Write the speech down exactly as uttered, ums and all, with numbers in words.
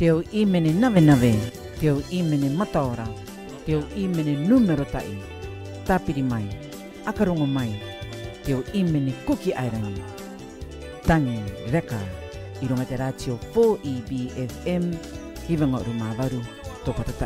Teo imene nave nave, teo imene mataora, teo imene numero tai, tapiri mai, akarongo mai, teo imene kuki airangi. Tangi reka, irunga te ratio four E B F M, hiwanga rumavaru, topatata.